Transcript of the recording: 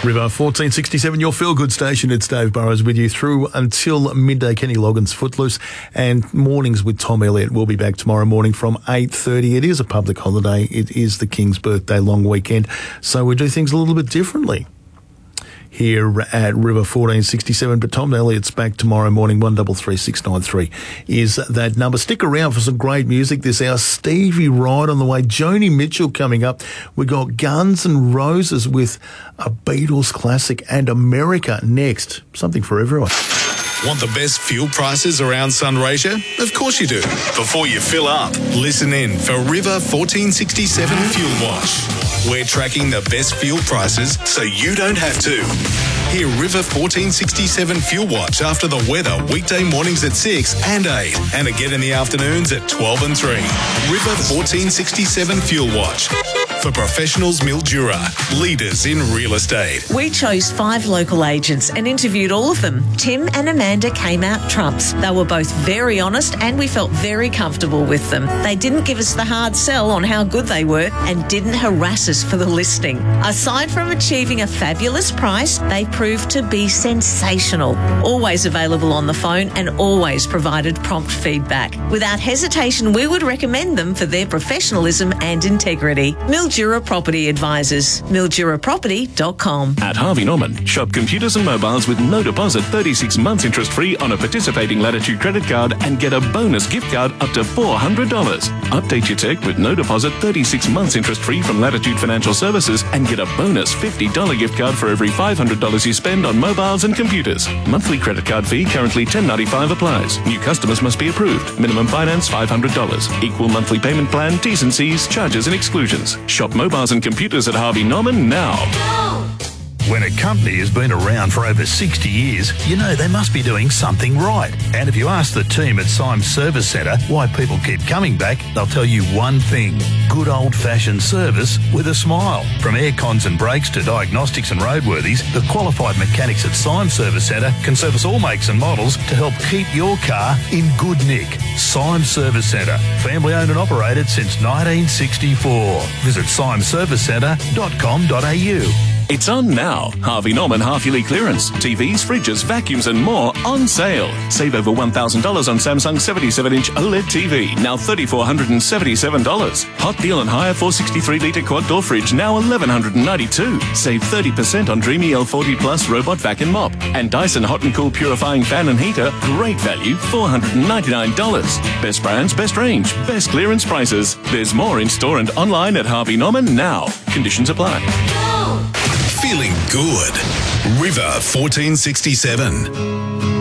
River 1467, your feel-good station. It's Dave Burrows with you through until midday. Kenny Loggins, Footloose, and Mornings with Tom Elliott. We'll be back tomorrow morning from 8:30. It is a public holiday. It is the King's birthday long weekend, so we do things a little bit differently here at River 1467. But Tom Elliott's back tomorrow morning. 133693 is that number. Stick around for some great music this hour. Stevie Wright on the way. Joni Mitchell coming up. We got Guns N' Roses with a Beatles classic, and America next. Something for everyone. Want the best fuel prices around Sunraysia? Of course you do. Before you fill up, listen in for River 1467 Fuel Watch. We're tracking the best fuel prices so you don't have to. Hear River 1467 Fuel Watch after the weather weekday mornings at 6 and 8 and again in the afternoons at 12 and 3. River 1467 Fuel Watch. For professionals, Mildura, leaders in real estate. We chose 5 local agents and interviewed all of them. Tim and Amanda came out trumps. They were both very honest and we felt very comfortable with them. They didn't give us the hard sell on how good they were and didn't harass us for the listing. Aside from achieving a fabulous price, they proved to be sensational. Always available on the phone and always provided prompt feedback. Without hesitation, we would recommend them for their professionalism and integrity. Mildura Property Advisors. MilduraProperty.com. At Harvey Norman, shop computers and mobiles with no deposit, 36 months interest-free on a participating Latitude credit card and get a bonus gift card up to $400. Update your tech with no deposit, 36 months interest-free from Latitude Financial Services and get a bonus $50 gift card for every $500 you spend on mobiles and computers. Monthly credit card fee currently $10.95 applies. New customers must be approved. Minimum finance $500. Equal monthly payment plan, T's and C's, charges and exclusions. Shop mobiles and computers at Harvey Norman now. When a company has been around for over 60 years, you know they must be doing something right. And if you ask the team at Symes Service Centre why people keep coming back, they'll tell you one thing: good old-fashioned service with a smile. From air cons and brakes to diagnostics and roadworthies, the qualified mechanics at Symes Service Centre can service all makes and models to help keep your car in good nick. Symes Service Centre, family owned and operated since 1964. Visit symesservicecentre.com.au. It's on now. Harvey Norman half-yearly clearance. TVs, fridges, vacuums and more on sale. Save over $1,000 on Samsung 77-inch OLED TV, now $3,477. Hot deal on hire 463-litre quad-door fridge, now $1,192. Save 30% on Dreamy L40 Plus robot vacuum mop. And Dyson Hot and Cool purifying fan and heater, great value, $499. Best brands, best range, best clearance prices. There's more in store and online at Harvey Norman now. Conditions apply. Feeling good. River 1467.